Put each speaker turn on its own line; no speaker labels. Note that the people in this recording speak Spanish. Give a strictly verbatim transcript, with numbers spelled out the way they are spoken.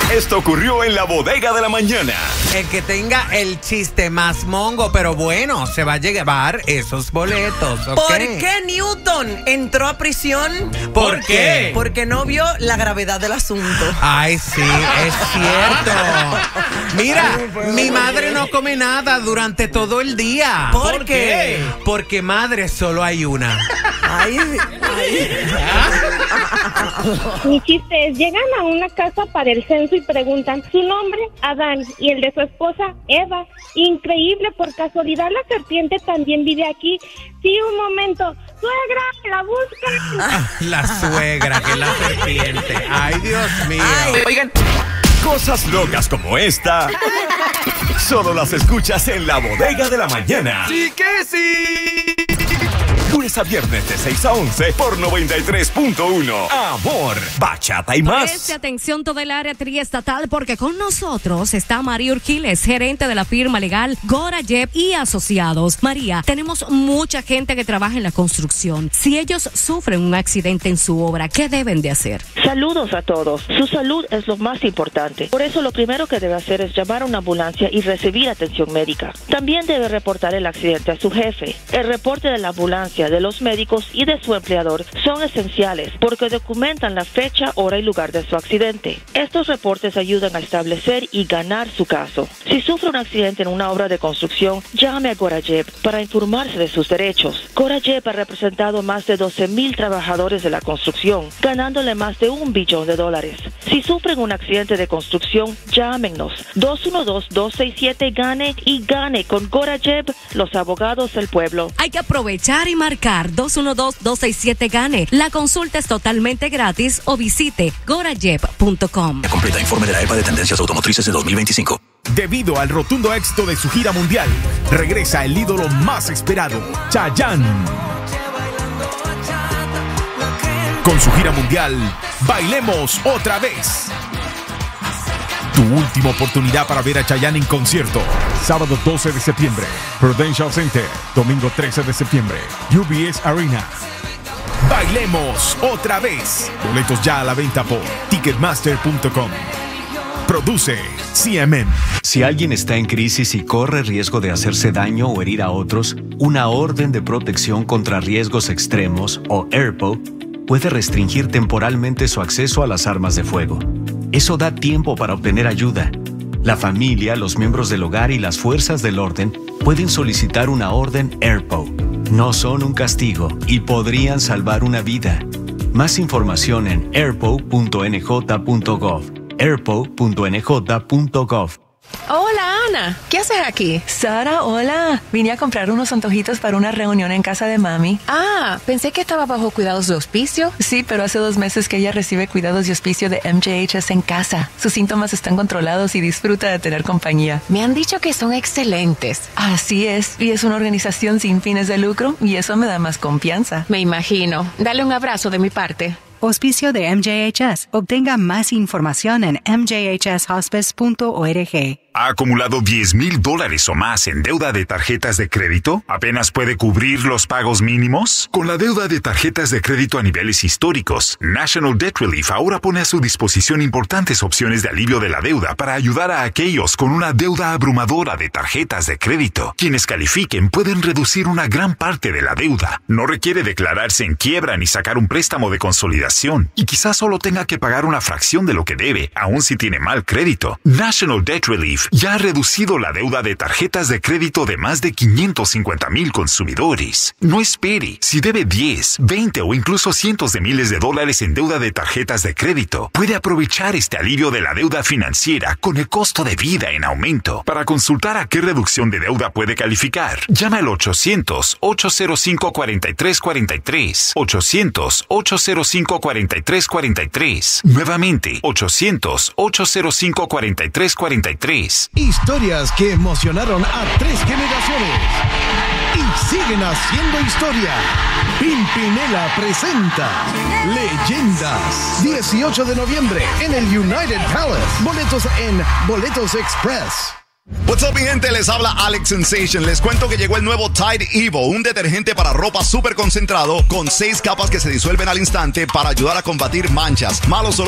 Esto ocurrió en la Bodega de la Mañana.
El que tenga el chiste más mongo, pero bueno, se va a llevar esos boletos, ¿ok?
¿Por qué Newton entró a prisión?
¿Por qué?
Porque no vio la gravedad del asunto.
Ay, sí, es cierto. Mira, mi madre no come nada durante todo el día.
¿Por, ¿Por qué?
qué? Porque madre solo hay una.
Ay, ay.
Mi chiste es, llegan a una casa para el censo y preguntan su nombre, Adán, y el de su esposa, Eva. Increíble, por casualidad la serpiente también vive aquí. Sí, un momento. Suegra, la buscan.
Ah, la suegra, que es la serpiente. Ay, Dios mío.
Ay, oigan.
Cosas locas como esta solo las escuchas en la Bodega de la Mañana.
¡Sí que sí!
Lunes a viernes de seis a once por noventa y tres punto uno. Amor, bachata y más.
Preste atención toda el área triestatal porque con nosotros está María Urquiles, gerente de la firma legal Gora Jeb y Asociados. María, tenemos mucha gente que trabaja en la construcción. Si ellos sufren un accidente en su obra, ¿qué deben de hacer?
Saludos a todos. Su salud es lo más importante. Por eso lo primero que debe hacer es llamar a una ambulancia y recibir atención médica. También debe reportar el accidente a su jefe. El reporte de la ambulancia, de los médicos y de su empleador son esenciales porque documentan la fecha, hora y lugar de su accidente. Estos reportes ayudan a establecer y ganar su caso. Si sufre un accidente en una obra de construcción, llame a Gora Jeb para informarse de sus derechos. Gora Jeb ha representado más de doce mil trabajadores de la construcción, ganándole más de un billón de dólares. Si sufren un accidente de construcción, llámenos. dos uno dos, dos seis siete, GANE y gane con Gora Jeb, los abogados del pueblo.
Hay que aprovechar y marcar dos uno dos, dos seis siete, GANE. La consulta es totalmente gratis o visite gora jeb punto com.
Completa informe de la E P A de Tendencias Automotrices de dos mil veinticinco.
Debido al rotundo éxito de su gira mundial, regresa el ídolo más esperado, Chayanne. Con su gira mundial, Bailemos Otra Vez. Tu última oportunidad para ver a Chayanne en concierto. Sábado doce de septiembre, Prudential Center. Domingo trece de septiembre, U B S Arena. Bailemos Otra Vez. Boletos ya a la venta por ticketmaster punto com. Produce C M M.
Si alguien está en crisis y corre riesgo de hacerse daño o herir a otros, una orden de protección contra riesgos extremos, o E R P O, puede restringir temporalmente su acceso a las armas de fuego. Eso da tiempo para obtener ayuda. La familia, los miembros del hogar y las fuerzas del orden pueden solicitar una orden E R P O. No son un castigo y podrían salvar una vida. Más información en e r p o punto n j punto gov. e r p o punto n j punto gov.
Hola, Ana. ¿Qué haces aquí?
Sara, hola. Vine a comprar unos antojitos para una reunión en casa de mami.
Ah, pensé que estaba bajo cuidados de hospicio.
Sí, pero hace dos meses que ella recibe cuidados de hospicio de M J H S en casa. Sus síntomas están controlados y disfruta de tener compañía.
Me han dicho que son excelentes.
Así es, y es una organización sin fines de lucro y eso me da más confianza.
Me imagino. Dale un abrazo de mi parte.
Hospicio de M J H S. Obtenga más información en m j h s hospice punto org.
¿Ha acumulado diez mil dólares o más en deuda de tarjetas de crédito? ¿Apenas puede cubrir los pagos mínimos? Con la deuda de tarjetas de crédito a niveles históricos, National Debt Relief ahora pone a su disposición importantes opciones de alivio de la deuda para ayudar a aquellos con una deuda abrumadora de tarjetas de crédito. Quienes califiquen pueden reducir una gran parte de la deuda. No requiere declararse en quiebra ni sacar un préstamo de consolidación. Y quizás solo tenga que pagar una fracción de lo que debe, aun si tiene mal crédito. National Debt Relief ya ha reducido la deuda de tarjetas de crédito de más de quinientos cincuenta mil consumidores. No espere. Si debe diez, veinte o incluso cientos de miles de dólares en deuda de tarjetas de crédito, puede aprovechar este alivio de la deuda financiera con el costo de vida en aumento. Para consultar a qué reducción de deuda puede calificar, llama al ochocientos, ocho cero cinco, cuatro tres cuatro tres. ochocientos, ocho cero cinco, cuatro tres cuatro tres. Nuevamente, ochocientos, ocho cero cinco, cuatro tres cuatro tres.
Historias que emocionaron a tres generaciones y siguen haciendo historia. Pimpinela presenta Leyendas. dieciocho de noviembre en el United Palace. Boletos en Boletos Express.
What's up, mi gente? Les habla Alex Sensation. Les cuento que llegó el nuevo Tide Evo, un detergente para ropa súper concentrado con seis capas que se disuelven al instante para ayudar a combatir manchas, malos olores